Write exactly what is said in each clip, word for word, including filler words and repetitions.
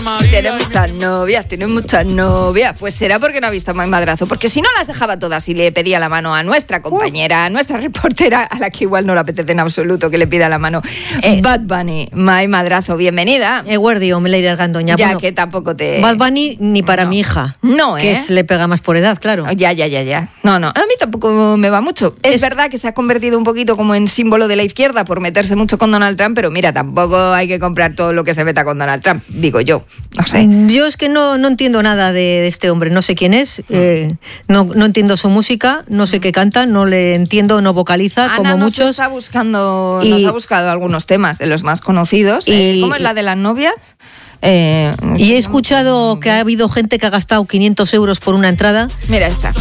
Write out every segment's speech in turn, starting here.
Tiene muchas novias, tiene muchas novias. Pues será porque no ha visto más madrazo. Porque si no las dejaba todas y le pedía la mano a nuestra compañera, a nuestra reportera, a la que igual no le apetece en absoluto que le pida la mano. Eh, Bad Bunny, Mai Madrazo, bienvenida. Eguerdi, Omeleira Gandoña. Ya bueno, que tampoco te... Bad Bunny ni para no. mi hija. No, ¿eh? Que es, le pega más por edad, claro. Ya, ya, ya, ya. No, no, a mí tampoco me va mucho. Es, es verdad que se ha convertido un poquito como en símbolo de la izquierda por meterse mucho con Donald Trump, pero mira, tampoco hay que comprar todo lo que se meta con Donald Trump, digo yo. No sé. Yo es que no, no entiendo nada de, de este hombre, no sé quién es, eh, no, no entiendo su música, no sé qué canta, no le entiendo, no vocaliza, Ana como nos muchos. Está buscando, y, nos ha buscado algunos temas de los más conocidos. Y, eh, ¿Cómo es la de las novias? Eh, y he escuchado que ha habido gente que ha gastado quinientos euros por una entrada. Mira esta.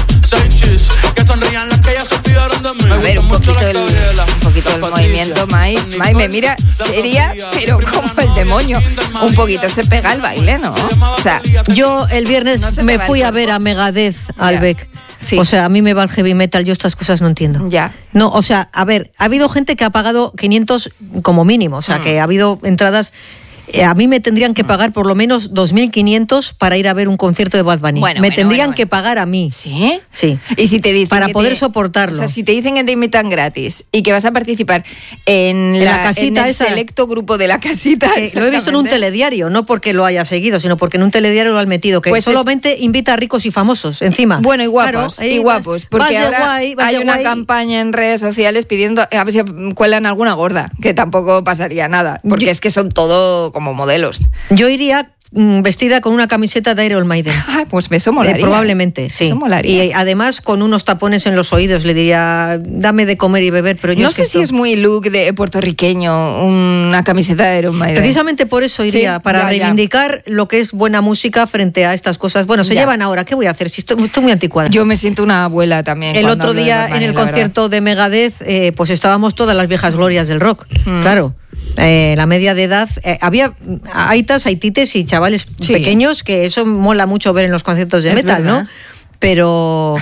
A ver, un poquito el, un poquito el movimiento, Mai. Mai me mira seria, pero como el demonio. Un poquito se pega el baile, ¿no? O sea, yo el viernes no me fui a ver a Megadeth al B E C. Sí. O sea, a mí me va el heavy metal, yo estas cosas no entiendo. Ya. No, o sea, a ver, ha habido gente que ha pagado quinientos como mínimo, o sea, mm. que ha habido entradas... A mí me tendrían que pagar por lo menos dos mil quinientos para ir a ver un concierto de Bad Bunny. Bueno, me bueno, tendrían bueno, que bueno. pagar a mí. ¿Sí? Sí. Y si te dicen para que poder te, soportarlo. O sea, si te dicen que te invitan gratis y que vas a participar en, en la, la casita en el esa, selecto grupo de la casita. Lo he visto en un telediario, no porque lo haya seguido, sino porque en un telediario lo han metido, que pues solamente es... invita a ricos y famosos encima. Bueno, y guapos, claro, y guapos. Porque ahora guay, hay una guay. campaña en redes sociales pidiendo a ver si cuelan alguna gorda, que tampoco pasaría nada, porque yo, es que son todo como modelos. Yo iría vestida con una camiseta de Iron Maiden. Ah, pues eso molaría. Eh, probablemente, sí. Eso molaría. Y además con unos tapones en los oídos le diría, dame de comer y beber, pero yo no es sé que si esto... es muy look de puertorriqueño una camiseta de Iron Maiden. Precisamente por eso iría, sí, para ya, reivindicar ya. lo que es buena música frente a estas cosas. Bueno, se ya. llevan ahora, ¿qué voy a hacer? Si estoy, estoy muy anticuada. Yo me siento una abuela también. El otro día en el concierto de Megadeth, eh, pues estábamos todas las viejas glorias del rock, mm. claro. Eh, la media de edad, eh, había aitas, aitites y chavales sí. pequeños, que eso mola mucho ver en los conciertos de es metal, verdad. ¿no? Pero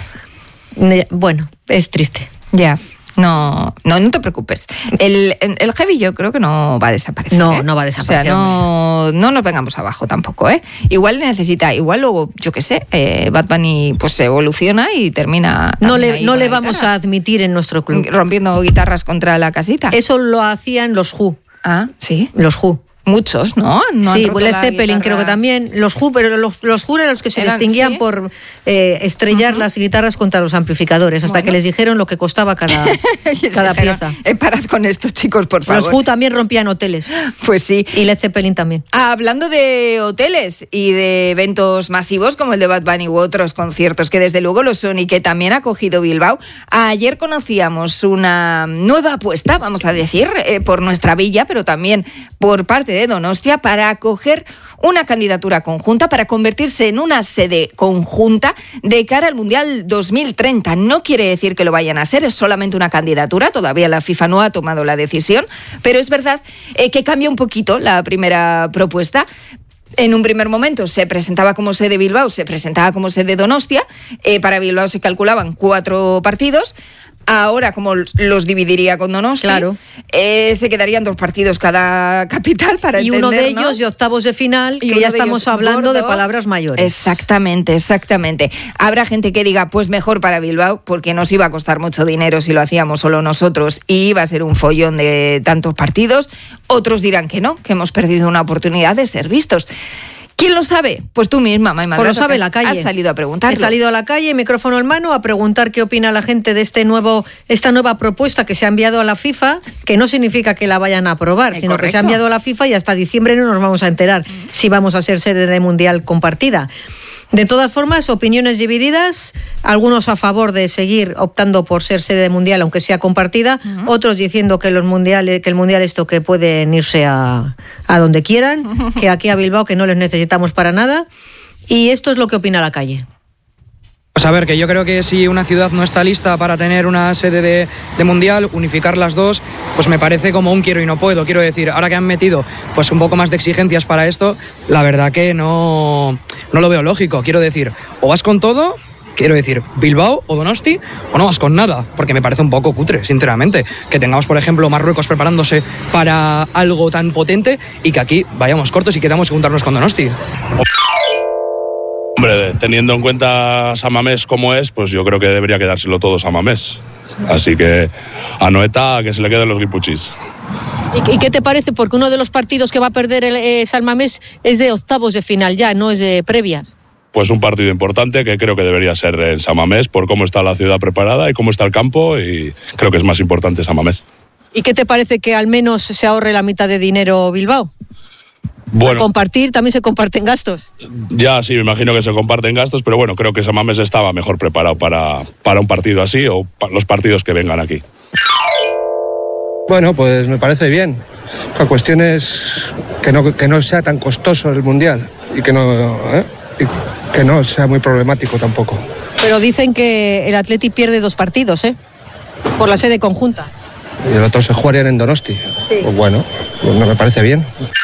bueno, es triste. Ya. No, no, no te preocupes. El, el heavy yo creo que no va a desaparecer. No, ¿eh? no va a desaparecer. O sea, no, no nos vengamos abajo tampoco, ¿eh? Igual necesita, igual luego, yo qué sé, eh, Bad Bunny pues evoluciona y termina. No le, no le vamos a admitir en nuestro club. Rompiendo guitarras contra la casita. Eso lo hacían los Who. Ah, sí. Los Who. Muchos, ¿no? no sí, Led Zeppelin creo que también. Los Who, pero los, los Who eran los que se eran, distinguían ¿sí? por eh, estrellar uh-huh. las guitarras contra los amplificadores, hasta bueno. que les dijeron lo que costaba cada, cada dijeron, pieza. Eh, parad con estos chicos, por favor. Los Who también rompían hoteles. Pues sí. Y Led Zeppelin también. Hablando de hoteles y de eventos masivos como el de Bad Bunny u otros conciertos, que desde luego lo son y que también ha cogido Bilbao, ayer conocíamos una nueva apuesta, vamos a decir, eh, por nuestra villa, pero también por parte de Donostia, para acoger una candidatura conjunta, para convertirse en una sede conjunta de cara al Mundial dos mil treinta. No quiere decir que lo vayan a ser, es solamente una candidatura, todavía la FIFA no ha tomado la decisión, pero es verdad eh, que cambia un poquito la primera propuesta. En un primer momento se presentaba como sede Bilbao, se presentaba como sede Donostia, eh, para Bilbao se calculaban cuatro partidos. Ahora, como los dividiría con Donostia, claro. eh, se quedarían dos partidos cada capital para y entendernos. uno de ellos de octavos de final, que ya estamos hablando gordo. de palabras mayores. Exactamente, exactamente. Habrá gente que diga, pues mejor para Bilbao, porque nos iba a costar mucho dinero si lo hacíamos solo nosotros y iba a ser un follón de tantos partidos. Otros dirán que no, que hemos perdido una oportunidad de ser vistos. ¿Quién lo sabe? Pues tú misma, Mai Madrazo. Pues lo sabe la calle. Has salido a preguntar. He salido a la calle, micrófono en mano, a preguntar qué opina la gente de este nuevo, esta nueva propuesta que se ha enviado a la FIFA, que no significa que la vayan a aprobar, eh, sino correcto. que se ha enviado a la FIFA y hasta diciembre no nos vamos a enterar mm. si vamos a ser sede de mundial compartida. De todas formas, opiniones divididas, algunos a favor de seguir optando por ser sede de mundial, aunque sea compartida, uh-huh. otros diciendo que los mundiales, que el mundial esto que pueden irse a, a donde quieran, uh-huh. que aquí a Bilbao que no les necesitamos para nada, y esto es lo que opina la calle. Pues a ver, que yo creo que si una ciudad no está lista para tener una sede de, de mundial, unificar las dos, pues me parece como un quiero y no puedo. Quiero decir, ahora que han metido pues un poco más de exigencias para esto, la verdad que no, no lo veo lógico. Quiero decir, o vas con todo, quiero decir, Bilbao o Donosti o no vas con nada, porque me parece un poco cutre, sinceramente, que tengamos, por ejemplo, Marruecos preparándose para algo tan potente y que aquí vayamos cortos y quedamos que juntarnos con Donosti. Hombre, teniendo en cuenta San Mamés como es, pues yo creo que debería quedárselo todo San Mamés. Así que a Noeta que se le queden los guipuchis. ¿Y qué te parece? Porque uno de los partidos que va a perder el eh, San Mamés es de octavos de final ya, no es de previas. Pues un partido importante que creo que debería ser en San Mamés por cómo está la ciudad preparada y cómo está el campo, y creo que es más importante San Mamés. ¿Y qué te parece que al menos se ahorre la mitad de dinero Bilbao? Bueno, Al compartir, también se comparten gastos. Ya sí, me imagino que se comparten gastos, pero bueno, creo que San Mamés estaba mejor preparado para, para un partido así o para los partidos que vengan aquí. Bueno, pues me parece bien. La cuestión es que no, que no sea tan costoso el Mundial y que no, ¿eh? y que no sea muy problemático tampoco. Pero dicen que el Athletic pierde dos partidos, ¿eh? Por la sede conjunta. Y el otro se jugarían en Donosti. Sí. Pues bueno, pues me parece bien.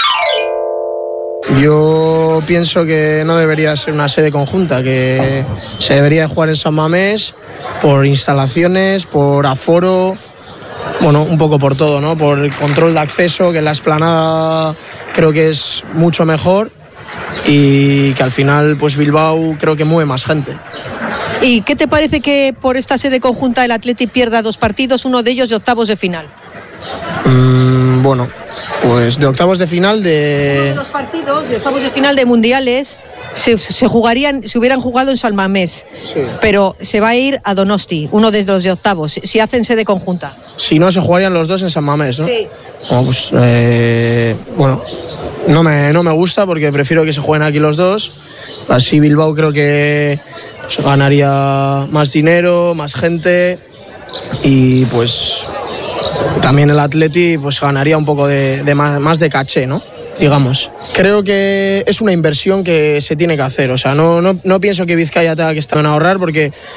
Yo pienso que no debería ser una sede conjunta, que se debería jugar en San Mamés por instalaciones, por aforo, bueno, un poco por todo, ¿no? Por el control de acceso, que en la explanada creo que es mucho mejor y que al final pues Bilbao creo que mueve más gente. ¿Y qué te parece que por esta sede conjunta el Athletic pierda dos partidos, uno de ellos de octavos de final? Mm, bueno, pues de octavos de final de... Uno de los partidos de octavos de final de mundiales se, se jugarían, se hubieran jugado en San Mamés, Sí. pero se va a ir a Donosti, uno de los de octavos, si hacen sede conjunta. Si no, se jugarían los dos en San Mamés, ¿no? Sí. Bueno, pues, eh, bueno, no me, no me gusta porque prefiero que se jueguen aquí los dos. Así Bilbao creo que pues, ganaría más dinero, más gente y pues también el Atleti pues ganaría un poco de, de más, más de caché, ¿no? Digamos. Creo que es una inversión que se tiene que hacer. O sea, no, no, no pienso que Vizcaya tenga que estar en ahorrar porque